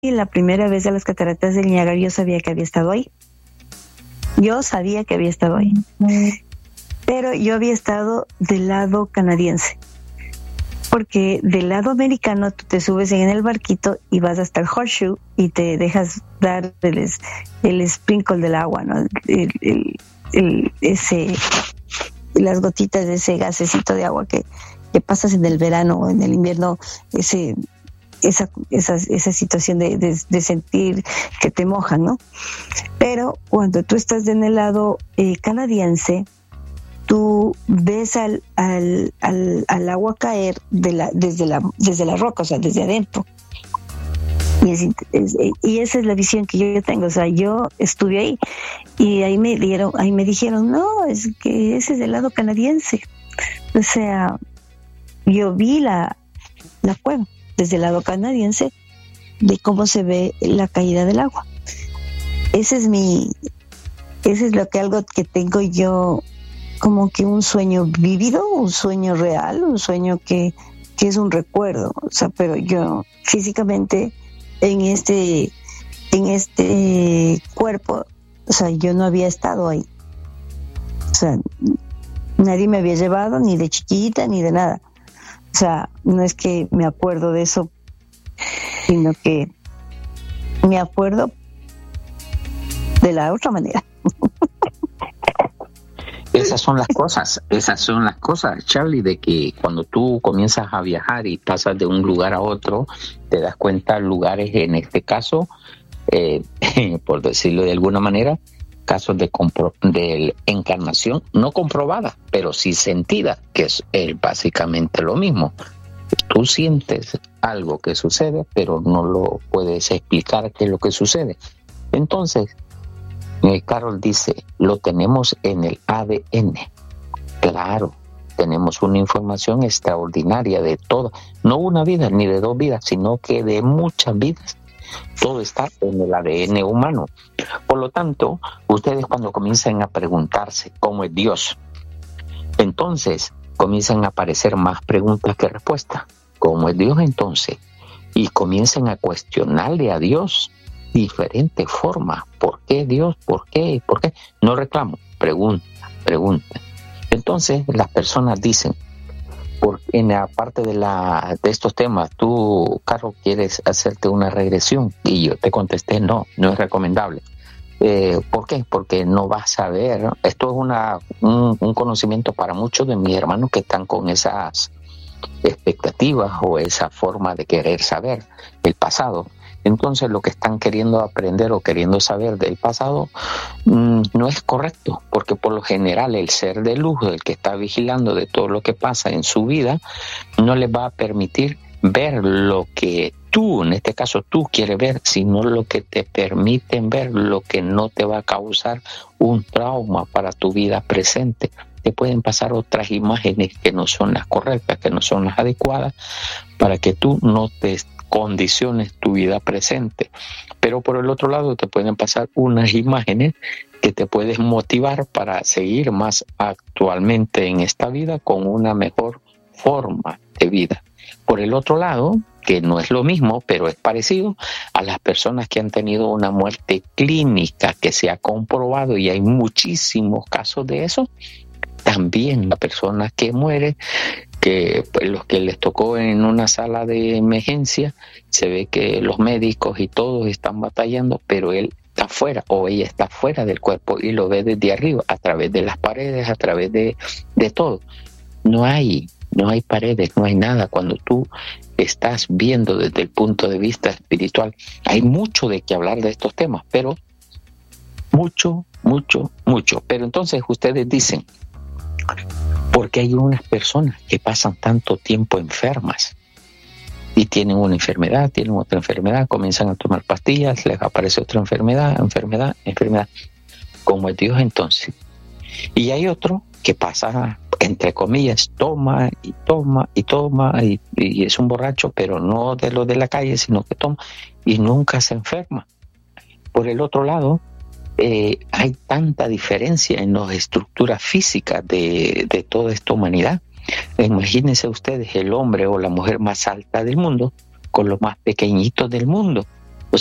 la primera vez a las cataratas del Niágara, yo sabía que había estado ahí. Pero yo había estado del lado canadiense. Porque del lado americano tú te subes en el barquito y vas hasta el Horseshoe y te dejas dar el sprinkle del agua, ¿no? Las gotitas de ese gasecito de agua que pasas en el verano o en el invierno, esa situación de sentir que te mojan, ¿no? Pero cuando tú estás en el lado canadiense, tú ves al agua caer desde la roca, o sea, desde adentro. Y esa es la visión que yo tengo. O sea, yo estuve ahí y ahí me dijeron, no, es que ese es del lado canadiense. O sea, yo vi la cueva desde el lado canadiense de cómo se ve la caída del agua. Ese es algo que tengo yo, como que un sueño vívido, un sueño real, un sueño que es un recuerdo. O sea, pero yo físicamente en este cuerpo, o sea, yo no había estado ahí. O sea, nadie me había llevado, ni de chiquita, ni de nada. O sea, no es que me acuerdo de eso, sino que me acuerdo de la otra manera. Esas son las cosas, Charlie, de que cuando tú comienzas a viajar y pasas de un lugar a otro, te das cuenta lugares, en este caso, por decirlo de alguna manera, casos de encarnación no comprobada, pero sí sentida, que es básicamente lo mismo. Tú sientes algo que sucede, pero no lo puedes explicar qué es lo que sucede. Entonces, Carol dice, lo tenemos en el ADN. Claro, tenemos una información extraordinaria de todo, no una vida ni de dos vidas, sino que de muchas vidas. Todo está en el ADN humano. Por lo tanto, ustedes cuando comienzan a preguntarse cómo es Dios, entonces comienzan a aparecer más preguntas que respuestas. ¿Cómo es Dios entonces? Y comienzan a cuestionarle a Dios diferentes formas. ¿Por qué Dios? ¿Por qué? ¿Por qué? No reclamo, pregunta. Entonces las personas dicen, en la parte de estos temas, tú, Carlos, quieres hacerte una regresión, y yo te contesté, no es recomendable. ¿Por qué? Porque no vas a ver, esto es un conocimiento para muchos de mis hermanos que están con esas expectativas o esa forma de querer saber el pasado. Entonces lo que están queriendo aprender o queriendo saber del pasado no es correcto, porque por lo general el ser de luz, el que está vigilando de todo lo que pasa en su vida, no les va a permitir ver lo que tú, en este caso tú quieres ver, sino lo que te permiten ver, lo que no te va a causar un trauma para tu vida presente. Te pueden pasar otras imágenes que no son las correctas, que no son las adecuadas, para que tú no te condiciones tu vida presente. Pero por el otro lado te pueden pasar unas imágenes que te puedes motivar para seguir más actualmente en esta vida con una mejor forma de vida. Por el otro lado, que no es lo mismo, pero es parecido, a las personas que han tenido una muerte clínica que se ha comprobado, y hay muchísimos casos de eso, también la persona que muere, que pues, los que les tocó en una sala de emergencia, se ve que los médicos y todos están batallando, pero él está fuera o ella está fuera del cuerpo y lo ve desde arriba, a través de las paredes, a través de todo. No hay paredes, no hay nada. Cuando tú estás viendo desde el punto de vista espiritual, hay mucho de qué hablar de estos temas, pero mucho. Pero entonces ustedes dicen, ¿por qué hay unas personas que pasan tanto tiempo enfermas? Y tienen una enfermedad, tienen otra enfermedad, comienzan a tomar pastillas, les aparece otra enfermedad, ¿cómo es Dios entonces? Y hay otro que pasa, entre comillas, toma y es un borracho, pero no de los de la calle, sino que toma y nunca se enferma. Por el otro lado, hay tanta diferencia en las estructuras físicas de toda esta humanidad. Imagínense ustedes el hombre o la mujer más alta del mundo con los más pequeñitos del mundo.